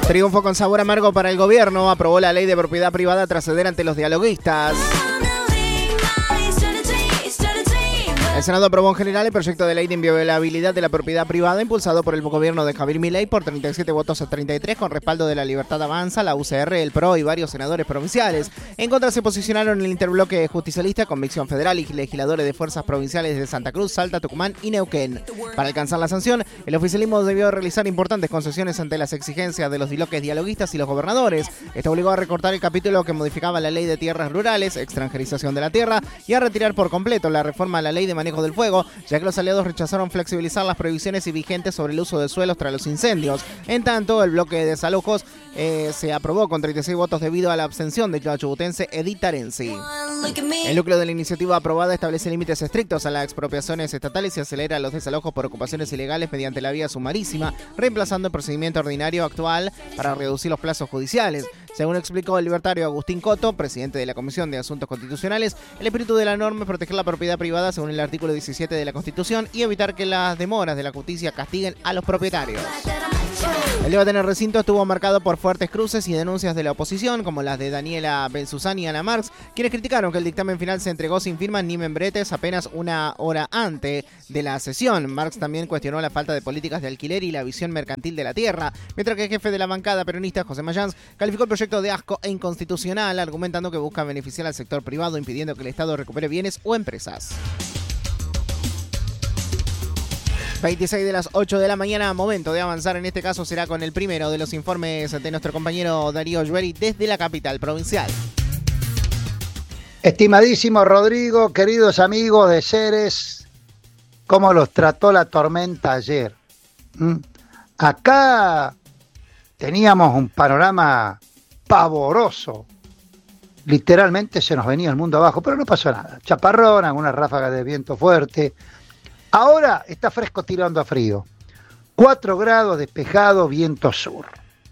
Triunfo con sabor amargo para el gobierno. Aprobó la ley de propiedad privada tras ceder ante los dialoguistas. El Senado aprobó en general el proyecto de ley de inviolabilidad de la propiedad privada impulsado por el gobierno de Javier Milei por 37 votos a 33 con respaldo de la Libertad Avanza, la UCR, el PRO y varios senadores provinciales. En contra se posicionaron el interbloque justicialista, Convicción Federal y legisladores de fuerzas provinciales de Santa Cruz, Salta, Tucumán y Neuquén. Para alcanzar la sanción, el oficialismo debió realizar importantes concesiones ante las exigencias de los bloques dialoguistas y los gobernadores. Esto obligó a recortar el capítulo que modificaba la ley de tierras rurales, extranjerización de la tierra, y a retirar por completo la reforma a la ley de manejo del fuego, ya que los aliados rechazaron flexibilizar las prohibiciones vigentes sobre el uso de suelos tras los incendios. En tanto, el bloque de desalojos se aprobó con 36 votos debido a la abstención de la chubutense Edith Tarenzi. El núcleo de la iniciativa aprobada establece límites estrictos a las expropiaciones estatales y acelera los desalojos por ocupaciones ilegales mediante la vía sumarísima, reemplazando el procedimiento ordinario actual para reducir los plazos judiciales. Según explicó el libertario Agustín Coto, presidente de la Comisión de Asuntos Constitucionales, el espíritu de la norma es proteger la propiedad privada según el artículo 17 de la Constitución y evitar que las demoras de la justicia castiguen a los propietarios. El debate en el recinto estuvo marcado por fuertes cruces y denuncias de la oposición, como las de Daniela Benzuzán y Ana Marx, quienes criticaron que el dictamen final se entregó sin firmas ni membretes apenas una hora antes de la sesión. Marx también cuestionó la falta de políticas de alquiler y la visión mercantil de la tierra, mientras que el jefe de la bancada peronista, José Mayans, calificó el proyecto de asco e inconstitucional, argumentando que busca beneficiar al sector privado, impidiendo que el Estado recupere bienes o empresas. 26 de las 8 de la mañana, momento de avanzar. En este caso será con el primero de los informes de nuestro compañero Darío Llueri desde la capital provincial. Estimadísimo Rodrigo, queridos amigos de Ceres, ¿cómo los trató la tormenta ayer? Acá teníamos un panorama pavoroso. Literalmente se nos venía el mundo abajo, pero no pasó nada. Chaparrón, algunas ráfagas de viento fuerte. Ahora está fresco tirando a frío. 4 grados, despejado, viento sur.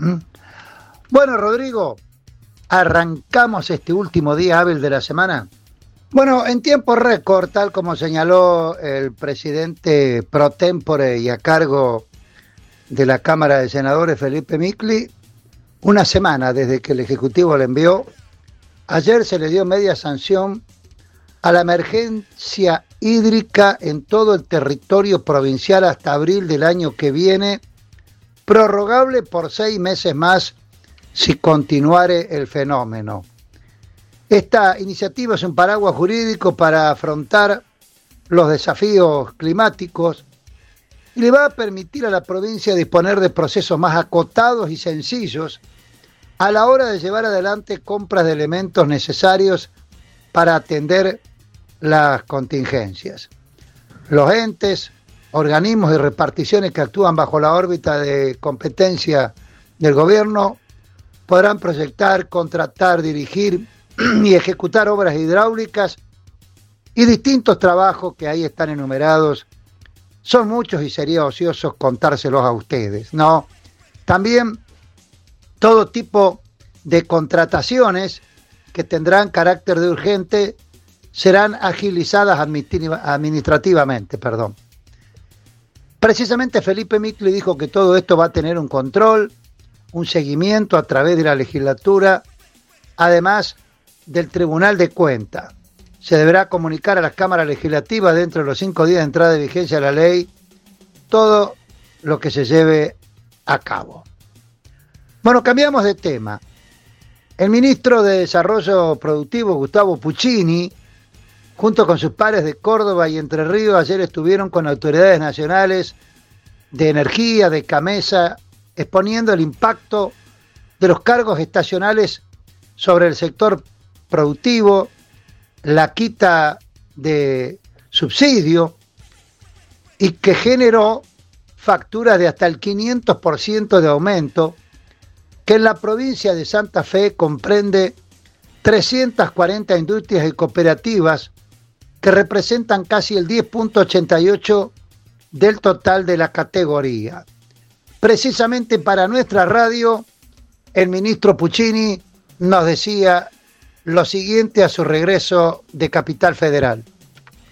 Bueno, Rodrigo, arrancamos este último día hábil de la semana. Bueno, en tiempo récord, tal como señaló el presidente pro tempore y a cargo de la Cámara de Senadores, Felipe Micli, una semana desde que el Ejecutivo le envió, ayer se le dio media sanción a la emergencia hídrica en todo el territorio provincial hasta abril del año que viene, prorrogable por 6 meses más si continuare el fenómeno. Esta iniciativa es un paraguas jurídico para afrontar los desafíos climáticos y le va a permitir a la provincia disponer de procesos más acotados y sencillos a la hora de llevar adelante compras de elementos necesarios para atender las contingencias. Los entes, organismos y reparticiones que actúan bajo la órbita de competencia del gobierno podrán proyectar, contratar, dirigir y ejecutar obras hidráulicas y distintos trabajos que ahí están enumerados. Son muchos y sería ocioso contárselos a ustedes, ¿no? También todo tipo de contrataciones que tendrán carácter de urgente serán agilizadas administrativamente. Precisamente Felipe Micli dijo que todo esto va a tener un control, un seguimiento a través de la legislatura, además del Tribunal de Cuentas. Se deberá comunicar a las cámaras legislativas dentro de los 5 días de entrada de vigencia de la ley todo lo que se lleve a cabo. Bueno, cambiamos de tema. El ministro de Desarrollo Productivo, Gustavo Puccini, junto con sus pares de Córdoba y Entre Ríos, ayer estuvieron con autoridades nacionales de energía, de CAMESA, exponiendo el impacto de los cargos estacionales sobre el sector productivo, la quita de subsidio y que generó facturas de hasta el 500% de aumento, que en la provincia de Santa Fe comprende 340 industrias y cooperativas que representan casi el 10.88% del total de la categoría. Precisamente para nuestra radio, el ministro Puccini nos decía lo siguiente a su regreso de Capital Federal.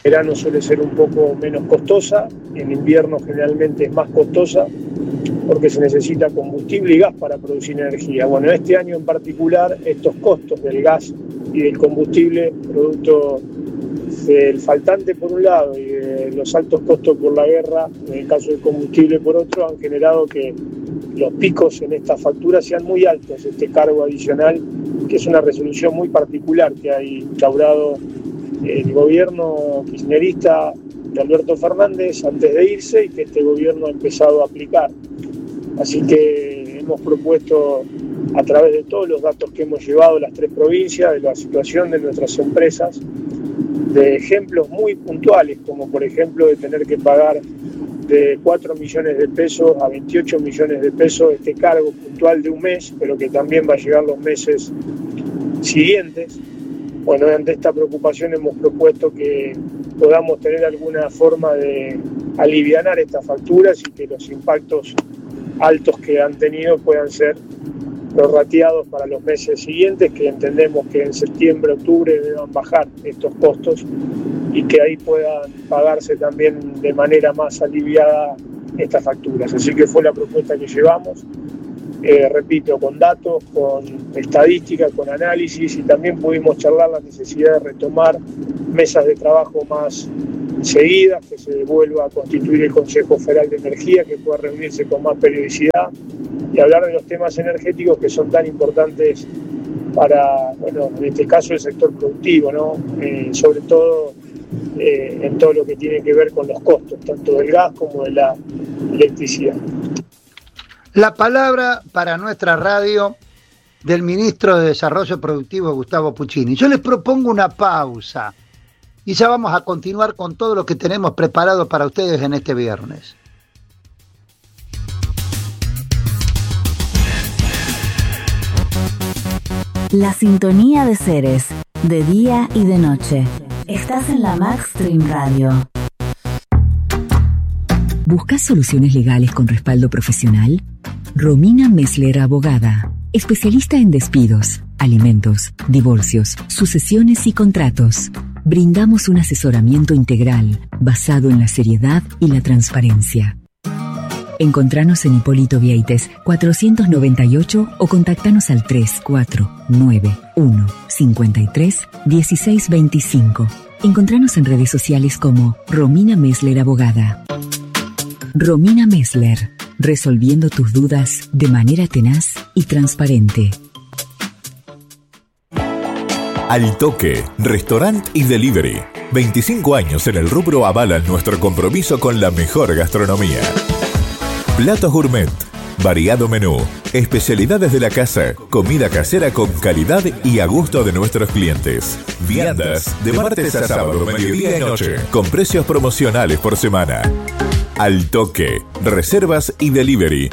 verano suele ser un poco menos costosa, en invierno generalmente es más costosa porque se necesita combustible y gas para producir energía. Bueno, este año en particular estos costos del gas y del combustible, producto del faltante por un lado y de los altos costos por la guerra, en el caso del combustible por otro, han generado que los picos en esta factura sean muy altos. Este cargo adicional, que es una resolución muy particular que ha instaurado el gobierno kirchnerista de Alberto Fernández antes de irse y que este gobierno ha empezado a aplicar. Así que hemos propuesto, a través de todos los datos que hemos llevado a las 3 provincias, de la situación de nuestras empresas, de ejemplos muy puntuales, como por ejemplo de tener que pagar de 4 millones de pesos a 28 millones de pesos este cargo puntual de un mes, pero que también va a llegar los meses siguientes. Bueno, ante esta preocupación hemos propuesto que podamos tener alguna forma de alivianar estas facturas y que los impactos altos que han tenido puedan ser prorrateados para los meses siguientes, que entendemos que en septiembre, octubre deban bajar estos costos y que ahí puedan pagarse también de manera más aliviada estas facturas. Así que fue la propuesta que llevamos, repito, con datos, con estadística, con análisis, y también pudimos charlar la necesidad de retomar mesas de trabajo más seguidas, que se vuelva a constituir el Consejo Federal de Energía, que pueda reunirse con más periodicidad y hablar de los temas energéticos que son tan importantes para, bueno, en este caso el sector productivo, ¿no? Sobre todo en todo lo que tiene que ver con los costos, tanto del gas como de la electricidad. La palabra para nuestra radio del ministro de Desarrollo Productivo, Gustavo Puccini. Yo les propongo una pausa y ya vamos a continuar con todo lo que tenemos preparado para ustedes en este viernes. La sintonía de seres, de día y de noche. Estás en la Maxstream Radio. ¿Buscas soluciones legales con respaldo profesional? Romina Messler Abogada, especialista en despidos, alimentos, divorcios, sucesiones y contratos. Brindamos un asesoramiento integral basado en la seriedad y la transparencia. Encontranos en Hipólito Vieites 498 o contactanos al 3491 53 16 25. Encontranos en redes sociales como Romina Messler Abogada. Romina Messler, resolviendo tus dudas de manera tenaz y transparente. Al Toque, restaurant y delivery. 25 años en el rubro avalan nuestro compromiso con la mejor gastronomía. Platos gourmet, variado menú, especialidades de la casa, comida casera con calidad y a gusto de nuestros clientes. Viandas de martes a sábado, mediodía y noche, con precios promocionales por semana. Al Toque, reservas y delivery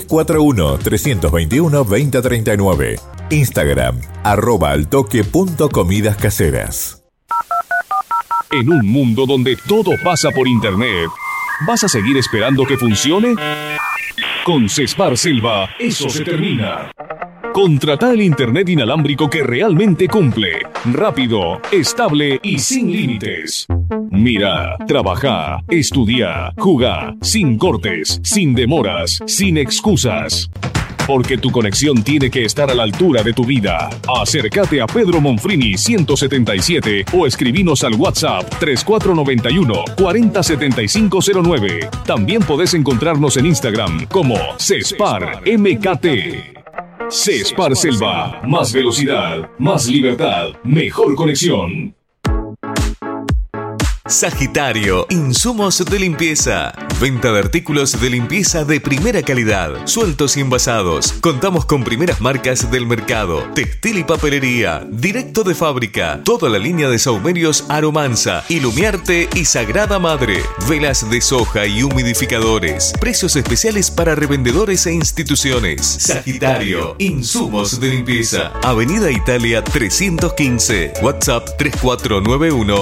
341-321-2039. Instagram, @altoque.comidascaseras. En un mundo donde todo pasa por internet, ¿vas a seguir esperando que funcione? Con Cespar Silva, eso se termina. Contrata el internet inalámbrico que realmente cumple. Rápido, estable y sin límites. Mira, trabaja, estudia, juega, sin cortes, sin demoras, sin excusas. Porque tu conexión tiene que estar a la altura de tu vida. Acércate a Pedro Monfrini 177 o escribinos al WhatsApp 3491 407509. También podés encontrarnos en Instagram como Cespar MKT. Cespar Selva, más velocidad, más libertad, mejor conexión. Sagitario, insumos de limpieza. Venta de artículos de limpieza de primera calidad, sueltos y envasados. Contamos con primeras marcas del mercado. Textil y papelería, directo de fábrica. Toda la línea de saumerios Aromanza, Ilumiarte y Sagrada Madre. Velas de soja y humidificadores. Precios especiales para revendedores e instituciones. Sagitario, insumos de limpieza. Avenida Italia 315. WhatsApp 3491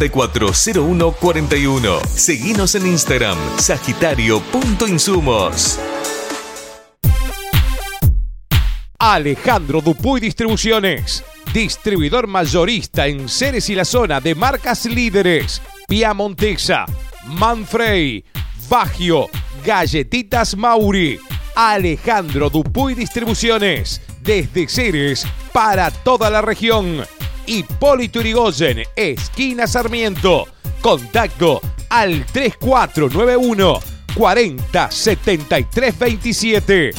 540141. Seguinos en Instagram, sagitario.insumos. Alejandro Dupuy Distribuciones, distribuidor mayorista en Ceres y la zona de marcas líderes. Piamontesa, Manfrey, Baggio, Galletitas Mauri, Alejandro Dupuy Distribuciones, desde Ceres para toda la región. Hipólito Yrigoyen, esquina Sarmiento. Contacto al 3491 40 73 27.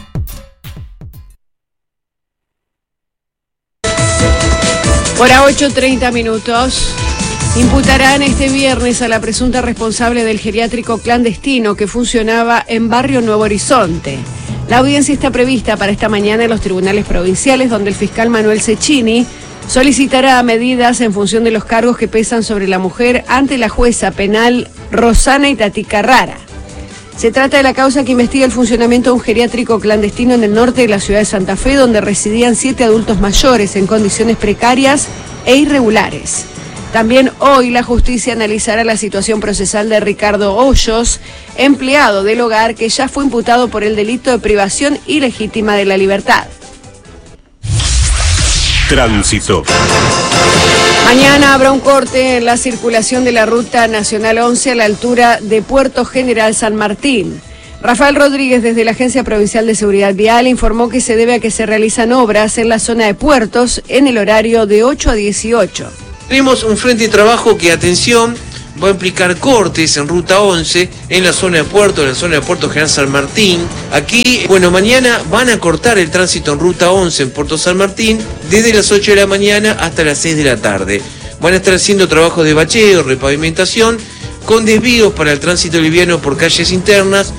Hora 8:30 minutos. Imputarán este viernes a la presunta responsable del geriátrico clandestino que funcionaba en Barrio Nuevo Horizonte. La audiencia está prevista para esta mañana en los tribunales provinciales, donde el fiscal Manuel Cecchini solicitará medidas en función de los cargos que pesan sobre la mujer ante la jueza penal Rosana Itatí Carrara. Se trata de la causa que investiga el funcionamiento de un geriátrico clandestino en el norte de la ciudad de Santa Fe, donde residían 7 adultos mayores en condiciones precarias e irregulares. También hoy la justicia analizará la situación procesal de Ricardo Hoyos, empleado del hogar que ya fue imputado por el delito de privación ilegítima de la libertad. Tránsito. Mañana habrá un corte en la circulación de la Ruta Nacional 11 a la altura de Puerto General San Martín. Rafael Rodríguez, desde la Agencia Provincial de Seguridad Vial, informó que se debe a que se realizan obras en la zona de puertos en el horario de 8 a 18. Tenemos un frente de trabajo que, atención, va a implicar cortes en Ruta 11, en la zona de Puerto General San Martín. Aquí, mañana van a cortar el tránsito en Ruta 11 en Puerto San Martín desde las 8 de la mañana hasta las 6 de la tarde. Van a estar haciendo trabajos de bacheo, repavimentación, con desvíos para el tránsito liviano por calles internas